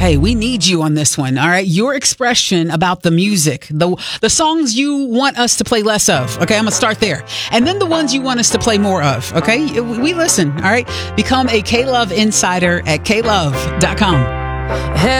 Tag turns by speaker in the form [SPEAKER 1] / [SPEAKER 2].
[SPEAKER 1] Hey, we need you on this one. All right. Your expression about the music, the songs you want us to play less of. Okay. I'm going to start there. And then the ones you want us to play more of. Okay. We listen. All right. Become a K-Love insider at klove.com.